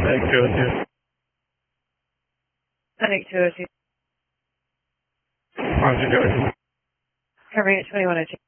Thank you. Thank you. How's it going? Covering at 2102.